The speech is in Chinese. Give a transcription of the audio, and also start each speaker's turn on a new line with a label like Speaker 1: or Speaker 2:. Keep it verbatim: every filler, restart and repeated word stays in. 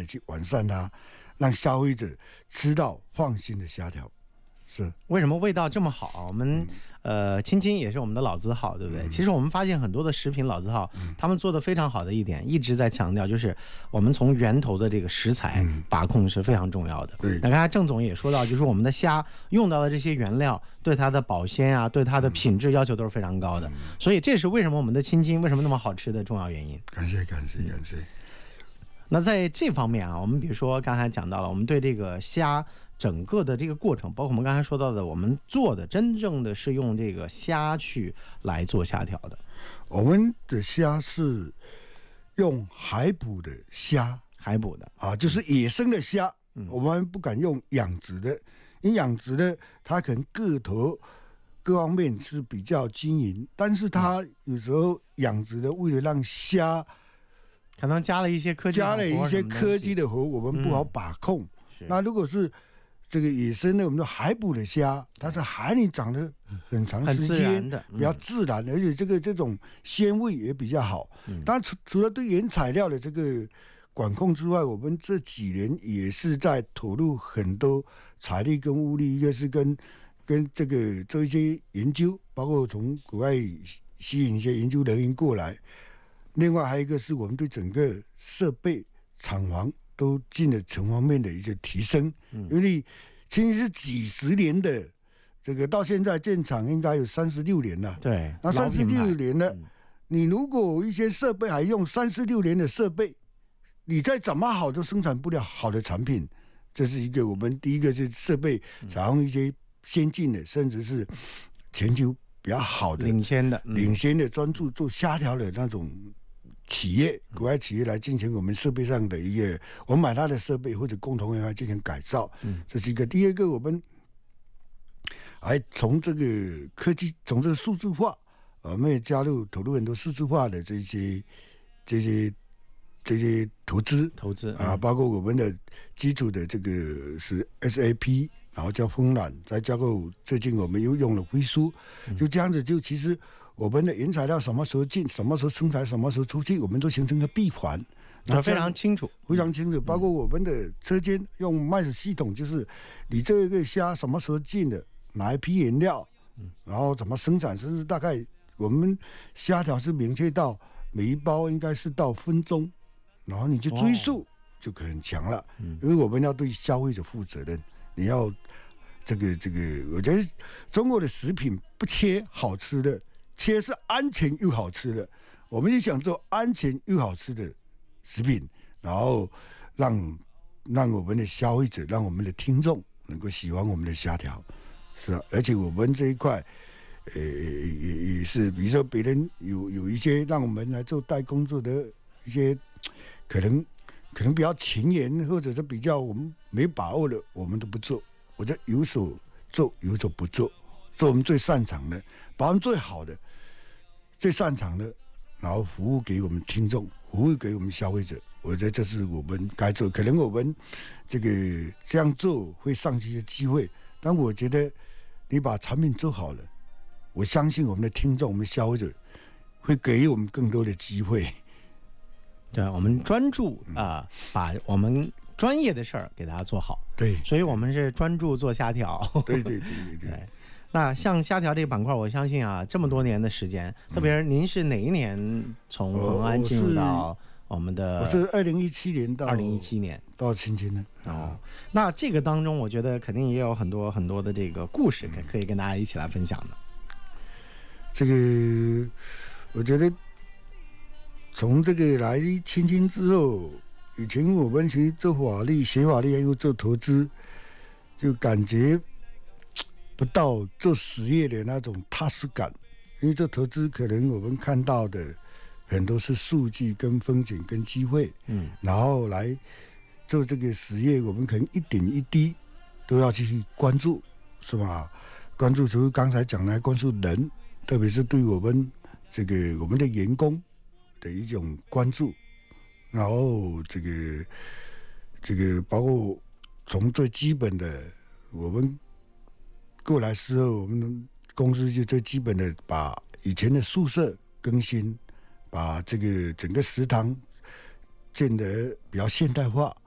Speaker 1: 去完善它，让消费者吃到放心的虾条。是
Speaker 2: 为什么味道这么好？我们、嗯、呃，青青也是我们的老字号，对不对？嗯、其实我们发现很多的食品老字号，嗯、他们做的非常好的一点，一直在强调，就是我们从源头的这个食材把控是非常重要的。
Speaker 1: 对、嗯，
Speaker 2: 那刚才郑总也说到，就是我们的虾用到的这些原料，对它的保鲜啊，对它的品质要求都是非常高的。嗯、所以这是为什么我们的青青为什么那么好吃的重要原因。
Speaker 1: 感谢感谢感谢。
Speaker 2: 那在这方面啊，我们比如说刚才讲到了，我们对这个虾整个的这个过程，包括我们刚才说到的，我们做的真正的是用这个虾去来做虾条的。
Speaker 1: 我们的虾是用海捕的虾，
Speaker 2: 海捕的
Speaker 1: 啊，就是野生的虾，嗯、我们不敢用养殖的，因为养殖的它可能个头各方面是比较均匀，但是它有时候养殖的为了让虾
Speaker 2: 可能加了一些科技，
Speaker 1: 加了一些科技的活，我们不好把控。嗯、那如果是这个野生的，我们说海捕的虾，它在海里长得很长时间，
Speaker 2: 嗯、
Speaker 1: 比较自然，而且这个这种鲜味也比较好。嗯、当然除除了对原材料的这个管控之外，我们这几年也是在投入很多财力跟物力，一个是跟跟这个做一些研究，包括从国外吸引一些研究人员过来。另外还有一个是我们对整个设备厂房都尽了全方面的一些提升，嗯、因为其实是几十年的这个到现在建厂应该有三十六年了。
Speaker 2: 对，
Speaker 1: 那三十六年了，嗯、你如果一些设备还用三十六年的设备，你再怎么好都生产不了好的产品。这是一个我们第一个是设备采用一些先进的，甚至是全球比较好的、
Speaker 2: 领先的、
Speaker 1: 嗯、领先的专注做虾条的那种企业，国外企业来进行我们设备上的一个，我们买它的设备或者共同研发进行改造，嗯，这是一个。第二个，我们还从这个科技，从这个数字化，我们也加入投入很多数字化的这些这些这些投资
Speaker 2: 投资
Speaker 1: 啊，包括我们的基础的这个是 S A P。然后叫风缆，再加购最近我们又用了飞书，就这样子，就其实我们的原材料什么时候进，什么时候生产，什么时候出去，我们都形成个闭环，
Speaker 2: 那非常清楚，
Speaker 1: 非常清楚。包括我们的车间用 M I S 系统，就是你这个虾什么时候进的，哪一批原料，然后怎么生产，甚至大概我们虾条是明确到每一包应该是到分钟，然后你去追溯就可能很强了，因为我们要对消费者负责任。你要这个这个，我觉得中国的食品不缺好吃的，缺是安全又好吃的。我们就想做安全又好吃的食品，然后让让我们的消费者、让我们的听众能够喜欢我们的虾条，是啊。而且我们这一块，呃，也也是，比如说别人有有一些让我们来做代工作的一些可能。可能比较前沿，或者是比较我们没把握的，我们都不做。我就有所做，有所不做，做我们最擅长的，把我们最好的、最擅长的，然后服务给我们听众，服务给我们消费者。我觉得这是我们该做。可能我们这个这样做会丧失一些机会，但我觉得你把产品做好了，我相信我们的听众、我们的消费者会给我们更多的机会。
Speaker 2: 对，我们专注啊、呃，把我们专业的事儿给大家做好。
Speaker 1: 对，
Speaker 2: 所以我们是专注做虾条。
Speaker 1: 对对对对 对, 对。
Speaker 2: 那像虾条这个板块，我相信啊，这么多年的时间，嗯、特别是您是哪一年从恒安进入到我们的？
Speaker 1: 我是二零一七年到
Speaker 2: 二零一七年
Speaker 1: 到青青的。
Speaker 2: 哦，那这个当中，我觉得肯定也有很多很多的这个故事可可以跟大家一起来分享的。
Speaker 1: 这个，我觉得。从这个来青青之后，以前我们其实做法律、学法律又做投资，就感觉不到做实业的那种踏实感。因为做投资，可能我们看到的很多是数据、跟风险、跟机会，嗯，然后来做这个实业，我们可能一点一滴都要去关注，是吧？关注除了刚才讲的，关注人，特别是对我们这个我们的员工。的一种关注，然后这个这个包括从最基本的，我们过来之后，我们公司就最基本的把以前的宿舍更新，把这个整个食堂建得比较现代化，